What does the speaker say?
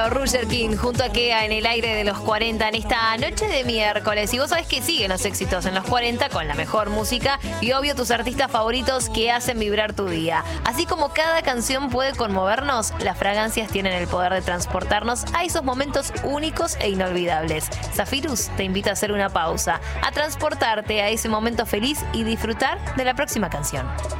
Bueno, Roger King junto a Kea en el aire de los 40 en esta noche de miércoles. Y vos sabés que siguen los éxitos en los 40 con la mejor música y obvio tus artistas favoritos que hacen vibrar tu día. Así como cada canción puede conmovernos, las fragancias tienen el poder de transportarnos a esos momentos únicos e inolvidables. Zafirus te invita a hacer una pausa, a transportarte a ese momento feliz y disfrutar de la próxima canción.